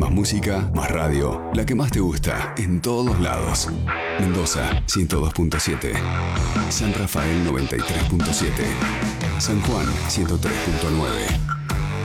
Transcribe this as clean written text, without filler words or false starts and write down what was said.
Más música, más radio, la que más te gusta, en todos lados. Mendoza, 102.7. San Rafael, 93.7. San Juan, 103.9.